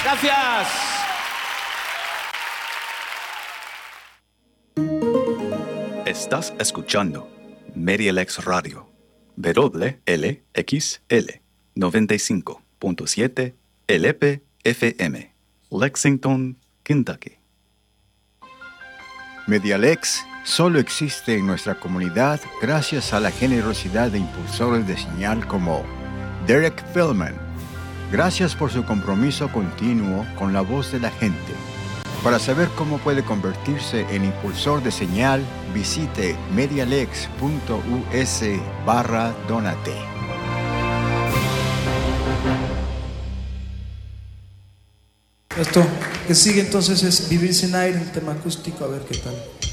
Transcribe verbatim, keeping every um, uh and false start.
Gracias. Estás escuchando Medialex Radio, W L X L noventa y cinco punto siete L P F M, Lexington, Kentucky. Medialex solo existe en nuestra comunidad gracias a la generosidad de impulsores de señal como Derek Feldman. Gracias por su compromiso continuo con la voz de la gente. Para saber cómo puede convertirse en impulsor de señal, visite medialex.us barra donate. Esto que sigue entonces es Vivir sin aire, un tema acústico, a ver qué tal.